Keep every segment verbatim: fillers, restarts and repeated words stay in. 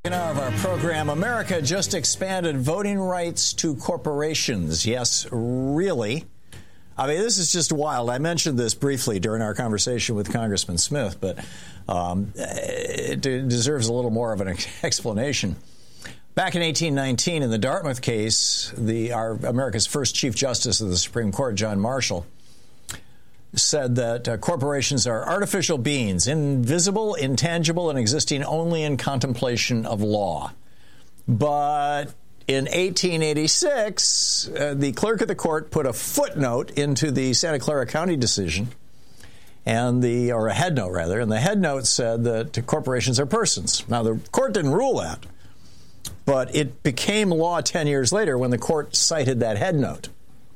Hour of our program, America just expanded voting rights to corporations. Yes, really. I mean, this is just wild. I mentioned this briefly during our conversation with Congressman Smith, but um, it deserves a little more of an explanation. Back in eighteen nineteen, in the Dartmouth case, the our America's first Chief Justice of the Supreme Court, John Marshall, said that uh, corporations are artificial beings, invisible, intangible, and existing only in contemplation of law. But in eighteen eighty-six, uh, the clerk of the court put a footnote into the Santa Clara County decision, and the or a head note rather, and the head note said that corporations are persons. Now, the court didn't rule that, but it became law ten years later when the court cited that head note.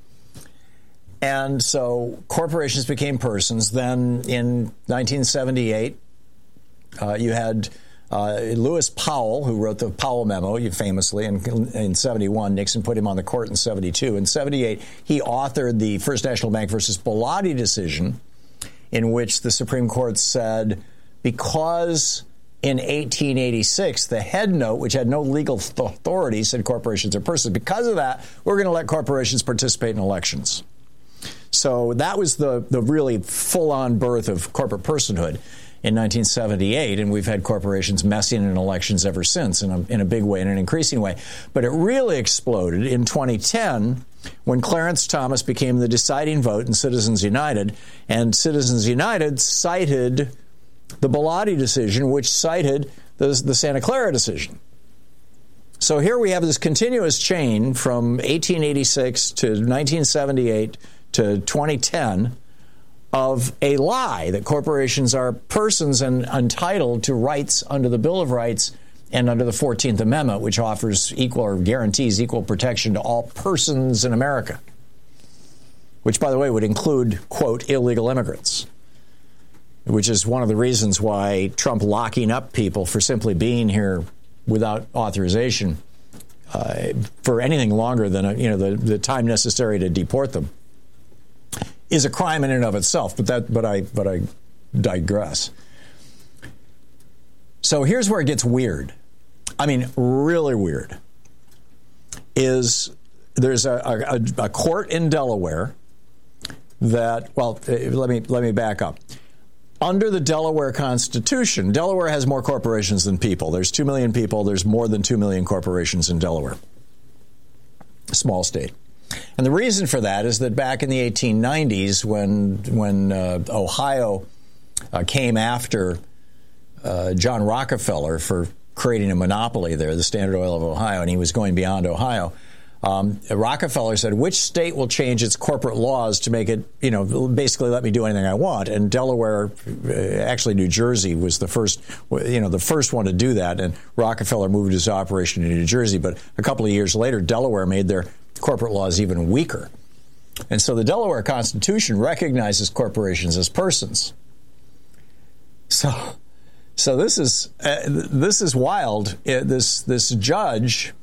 And so corporations became persons. Then in nineteen seventy-eight, uh, you had uh, Lewis Powell, who wrote the Powell Memo, you famously, in, in seventy-one. Nixon put him on the court in seventy-two. In seventy-eight, he authored the First National Bank versus Bellotti decision, in which the Supreme Court said, because in eighteen eighty-six, the head note, which had no legal authority, said corporations are persons. Because of that, we're going to let corporations participate in elections. So that was the, the really full-on birth of corporate personhood in nineteen seventy-eight, and we've had corporations messing in elections ever since in a, in a big way, in an increasing way. But it really exploded in twenty ten when Clarence Thomas became the deciding vote in Citizens United, and Citizens United cited the Bellotti decision, which cited the, the Santa Clara decision. So here we have this continuous chain from eighteen eighty-six to nineteen seventy-eight to twenty ten of a lie that corporations are persons and entitled to rights under the Bill of Rights and under the fourteenth Amendment, which offers equal or guarantees equal protection to all persons in America, which, by the way, would include, quote, illegal immigrants, which is one of the reasons why Trump locking up people for simply being here without authorization uh, for anything longer than a, you know the, the time necessary to deport them is a crime in and of itself. But that, but I, but I digress. So here's where it gets weird. I mean, really weird. Is there's a, a, a court in Delaware that, well, let me let me back up. Under the Delaware Constitution, Delaware has more corporations than people. There's two million people. There's more than two million corporations in Delaware. A small state. And the reason for that is that back in the eighteen nineties, when when uh, Ohio uh, came after uh, John Rockefeller for creating a monopoly there, the Standard Oil of Ohio, and he was going beyond Ohio, um, Rockefeller said, which state will change its corporate laws to make it, you know, basically let me do anything I want? And Delaware, actually New Jersey, was the first, you know, the first one to do that. And Rockefeller moved his operation to New Jersey. But a couple of years later, Delaware made their corporate laws even weaker. And so the Delaware Constitution recognizes corporations as persons. So, so this is uh, this is wild. Uh, this this judge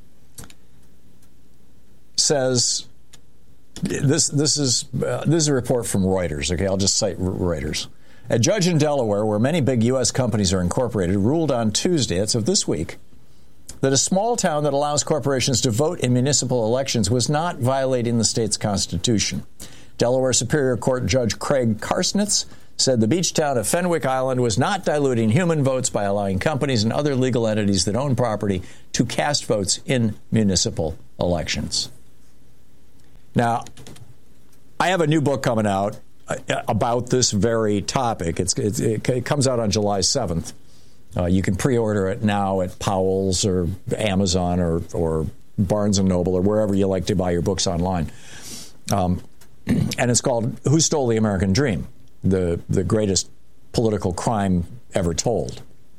says this this is uh, this is a report from Reuters. Okay, I'll just cite Reuters. A judge in Delaware, where many big U S companies are incorporated, ruled on Tuesday, that's of this week, that a small town that allows corporations to vote in municipal elections was not violating the state's constitution. Delaware Superior Court Judge Craig Karsnitz said the beach town of Fenwick Island was not diluting human votes by allowing companies and other legal entities that own property to cast votes in municipal elections. Now, I have a new book coming out about this very topic. It's, it's, it comes out on July seventh. Uh, you can pre-order it now at Powell's or Amazon or, or Barnes and Noble or wherever you like to buy your books online. Um, and it's called Who Stole the American Dream? The, the greatest political crime ever told.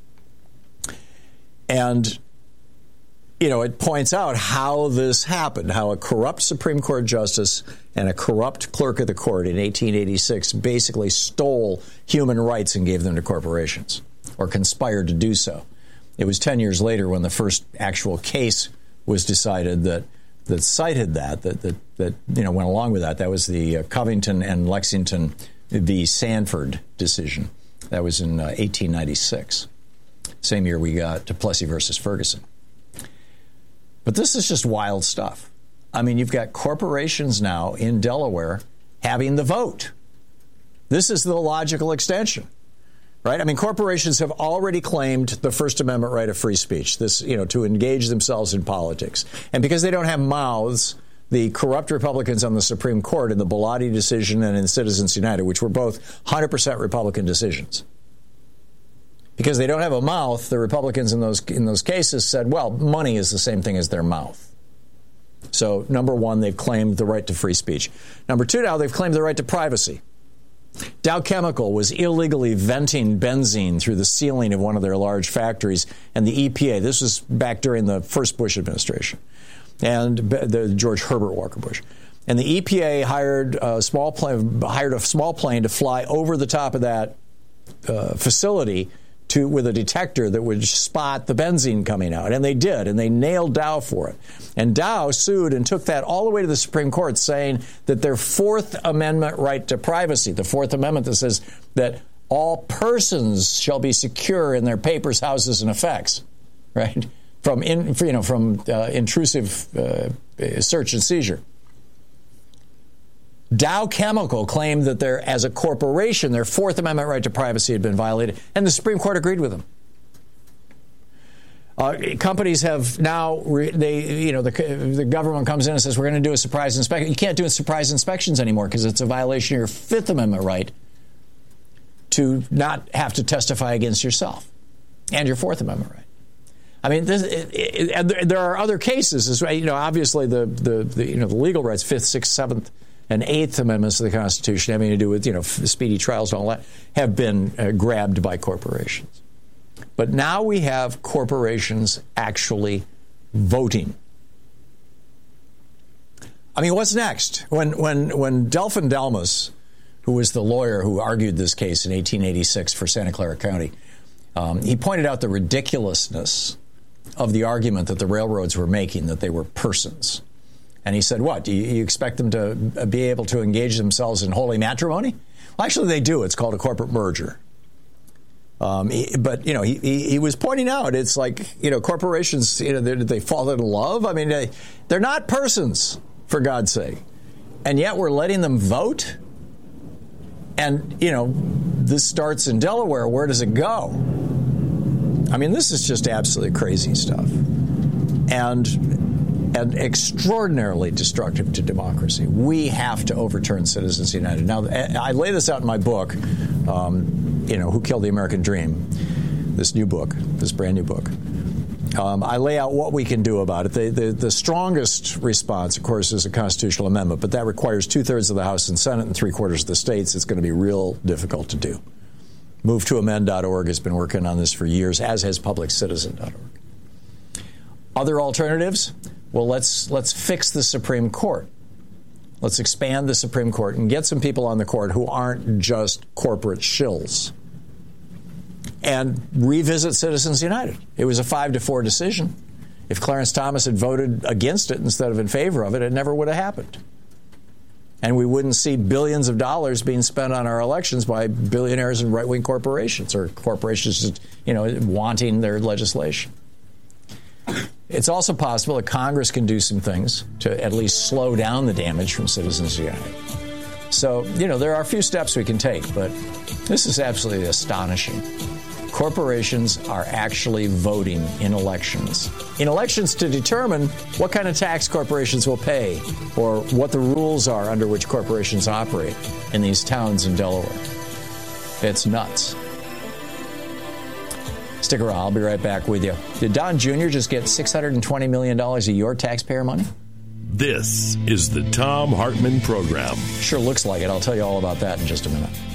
And, you know, it points out how this happened, how a corrupt Supreme Court justice and a corrupt clerk of the court in eighteen eighty-six basically stole human rights and gave them to corporations, or conspired to do so. It was ten years later when the first actual case was decided that that cited that, that, that, that you know, went along with that. That was the uh, Covington and Lexington v. Sanford decision. That was in uh, eighteen ninety-six. Same year we got Duplessis versus Ferguson. But this is just wild stuff. I mean, you've got corporations now in Delaware having the vote. This is the logical extension, right? I mean, corporations have already claimed the First Amendment right of free speech, this, you know, to engage themselves in politics. And because they don't have mouths, the corrupt Republicans on the Supreme Court in the Bellotti decision and in Citizens United, which were both one hundred percent Republican decisions, because they don't have a mouth, the Republicans in those in those cases said, well, money is the same thing as their mouth. So, number one, they've claimed the right to free speech. Number two, now they've claimed the right to privacy. Dow Chemical was illegally venting benzene through the ceiling of one of their large factories, and the E P A, this was back during the first Bush administration, and the George Herbert Walker Bush. And the E P A hired a small plane, hired a small plane to fly over the top of that uh, facility to with a detector that would spot the benzene coming out. And they did, and they nailed Dow for it. And Dow sued and took that all the way to the Supreme Court, saying that their Fourth Amendment right to privacy, the Fourth Amendment that says that all persons shall be secure in their papers, houses, and effects, right, from in, you know from uh, intrusive uh, search and seizure. Dow Chemical claimed that their, as a corporation, their Fourth Amendment right to privacy had been violated, and the Supreme Court agreed with them. Uh, companies have now, they, you know, the, the government comes in and says, we're going to do a surprise inspection. You can't do surprise inspections anymore because it's a violation of your Fifth Amendment right to not have to testify against yourself and your Fourth Amendment right. I mean, this, it, it, it, there are other cases, as you know, obviously the, the, the, you know, the legal rights, Fifth, Sixth, Seventh, and Eighth Amendments of the Constitution having to do with, you know, speedy trials and all that have been uh, grabbed by corporations. But now we have corporations actually voting. I mean, what's next? When when when Delfin Delmas, who was the lawyer who argued this case in eighteen eighty-six for Santa Clara County, um, he pointed out the ridiculousness of the argument that the railroads were making, that they were persons. And he said, what, do you, you expect them to be able to engage themselves in holy matrimony? Well, actually, they do. It's called a corporate merger. Um, he, but, you know, he, he, he was pointing out, it's like, you know, corporations, you know, they, they fall in love. I mean, they, they're not persons, for God's sake. And yet we're letting them vote? And, you know, this starts in Delaware. Where does it go? I mean, this is just absolutely crazy stuff. And... and extraordinarily destructive to democracy. We have to overturn Citizens United. Now, I lay this out in my book, um, you know, Who Killed the American Dream, this new book, this brand new book. Um, I lay out what we can do about it. The, the, the strongest response, of course, is a constitutional amendment, but that requires two-thirds of the House and Senate and three-quarters of the states. It's going to be real difficult to do. move to amend dot org has been working on this for years, as has public citizen dot org. Other alternatives? Well, let's let's fix the Supreme Court. Let's expand the Supreme Court and get some people on the court who aren't just corporate shills. And revisit Citizens United. It was a five to four decision. If Clarence Thomas had voted against it instead of in favor of it, it never would have happened. And we wouldn't see billions of dollars being spent on our elections by billionaires and right-wing corporations, or corporations just, you know, wanting their legislation. It's also possible that Congress can do some things to at least slow down the damage from Citizens United. So, you know, there are a few steps we can take, but this is absolutely astonishing. Corporations are actually voting in elections. In elections to determine what kind of tax corporations will pay, or what the rules are under which corporations operate in these towns in Delaware. It's nuts. Stick around. I'll be right back with you. Did Don Junior just get six hundred twenty million dollars of your taxpayer money? This is the Thom Hartmann Program. Sure looks like it. I'll tell you all about that in just a minute.